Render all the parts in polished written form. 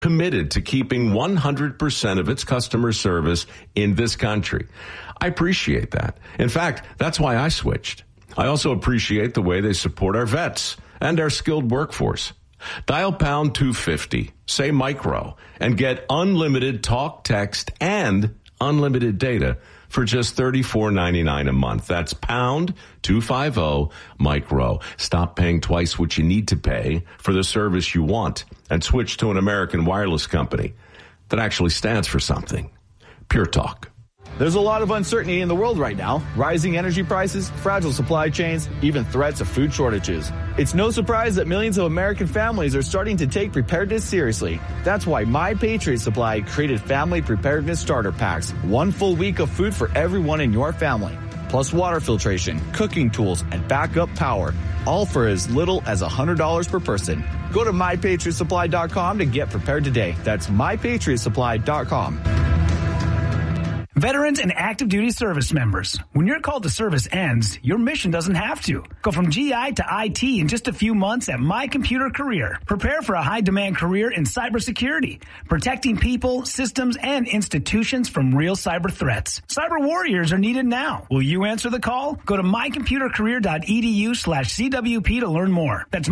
committed to keeping 100% of its customer service in this country. I appreciate that. In fact, that's why I switched. I also appreciate the way they support our vets and our skilled workforce. Dial pound 250, say micro, and get unlimited talk, text, and unlimited data for just $34.99 a month. That's pound 250 micro. Stop paying twice what you need to pay for the service you want and switch to an American wireless company that actually stands for something. Pure Talk. There's a lot of uncertainty in the world right now. Rising energy prices, fragile supply chains, even threats of food shortages. It's no surprise that millions of American families are starting to take preparedness seriously. That's why My Patriot Supply created Family Preparedness Starter Packs. 1 full week of food for everyone in your family. Plus water filtration, cooking tools, and backup power. All for as little as $100 per person. Go to MyPatriotSupply.com to get prepared today. That's MyPatriotSupply.com. Veterans and active duty service members, when your call to service ends, your mission doesn't have to. Go from GI to IT in just a few months at My Computer Career. Prepare for a high-demand career in cybersecurity, protecting people, systems, and institutions from real cyber threats. Cyber warriors are needed now. Will you answer the call? Go to mycomputercareer.edu/CWP to learn more. That's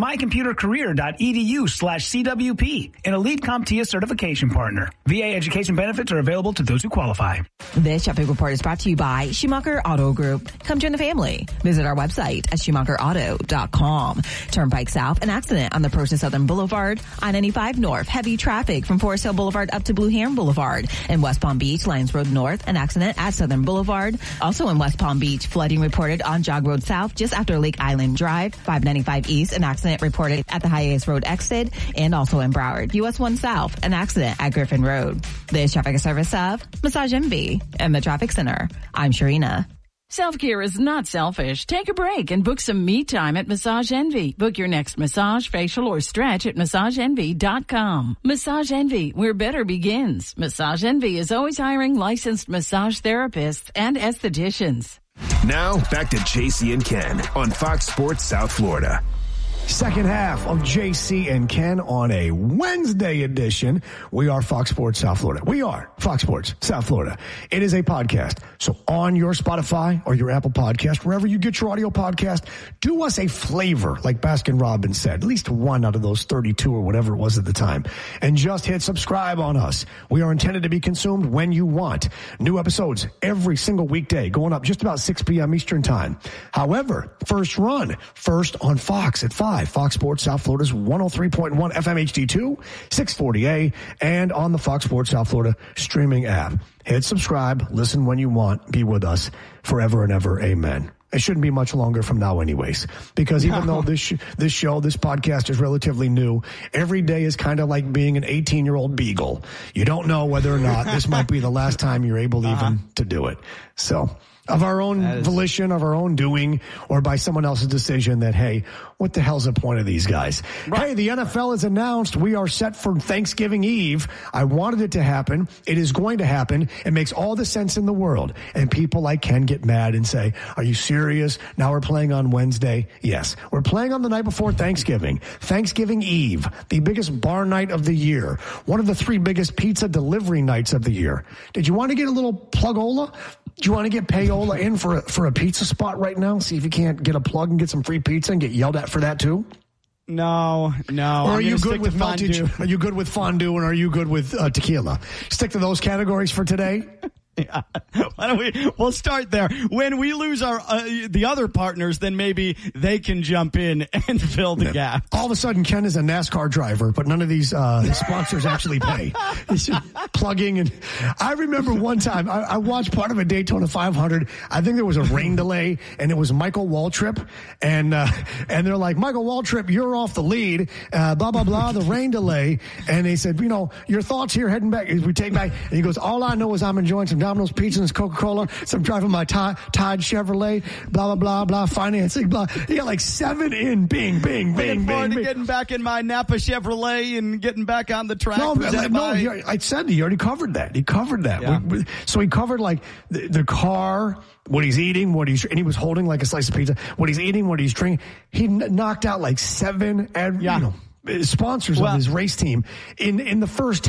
mycomputercareer.edu/CWP, an elite CompTIA certification partner. VA education benefits are available to those who qualify. This traffic report is brought to you by Schumacher Auto Group. Come join the family. Visit our website at SchumacherAuto.com. Turnpike South, an accident on the approach to Southern Boulevard. I-95 North, heavy traffic from Forest Hill Boulevard up to Blue Heron Boulevard. In West Palm Beach, Lions Road North, an accident at Southern Boulevard. Also in West Palm Beach, flooding reported on Jog Road South just after Lake Island Drive. 595 East, an accident reported at the Hiatus Road exit. And also in Broward. US 1 South, an accident at Griffin Road. This traffic is service of Massage Envy and the Traffic Center. I'm Sharina. Self-care is not selfish. Take a break and book some me time at Massage Envy. Book your next massage, facial, or stretch at MassageEnvy.com. Massage Envy, where better begins. Massage Envy is always hiring licensed massage therapists and estheticians. Now, back to JC and Ken on Fox Sports South Florida. Second half of JC and Ken on a Wednesday edition. We are Fox Sports South Florida. We are Fox Sports South Florida. It is a podcast. So on your Spotify or your Apple podcast, wherever you get your audio podcast, do us a flavor, like Baskin Robbins said, at least one out of those 32 or whatever it was at the time, and just hit subscribe on us. We are intended to be consumed when you want. New episodes every single weekday, going up just about 6 p.m. Eastern time. However, first on Fox at 5. Fox Sports South Florida's 103.1 FM HD2, 640A, and on the Fox Sports South Florida streaming app. Hit subscribe, listen when you want, be with us forever and ever. Amen. It shouldn't be much longer from now anyways, because even though this podcast is relatively new, every day is kind of like being an 18-year-old beagle. You don't know whether or not this might be the last time you're able even to do it. So of our own volition, of our own doing, or by someone else's decision that, hey, what the hell's the point of these guys? Right. Hey, the NFL has announced we are set for Thanksgiving Eve. I wanted it to happen. It is going to happen. It makes all the sense in the world. And people like Ken get mad and say, are you serious? Now we're playing on Wednesday. Yes, we're playing on the night before Thanksgiving. Thanksgiving Eve, the biggest bar night of the year. One of the 3 biggest pizza delivery nights of the year. Did you want to get a little plugola? Do you want to get payola in for a pizza spot right now? See if you can't get a plug and get some free pizza and get yelled at for that too? No. Or are you good with fondue? Are you good with fondue and are you good with tequila? Stick to those categories for today. Yeah. Why don't we'll start there. When we lose our the other partners, then maybe they can jump in and fill the gap. All of a sudden, Ken is a NASCAR driver, but none of these sponsors actually pay. He's just plugging. And I remember one time I watched part of a Daytona 500. I think there was a rain delay, and it was Michael Waltrip, and they're like, Michael Waltrip, you're off the lead. Blah blah blah. The rain delay, and they said, your thoughts here heading back. We take back, and he goes, all I know is I'm enjoying some Domino's Pizza and Coca-Cola. So I'm driving my Tide Chevrolet, blah, blah, blah, blah, financing, blah. He got like 7 in, bing, bing, bing, bing. Getting back in my Napa Chevrolet and getting back on the track. I said he already covered that. He covered that. Yeah. So he covered like the car, what he's eating, and he was holding like a slice of pizza, what he's eating, what he's drinking. He knocked out like 7 and, sponsors of his race team in the first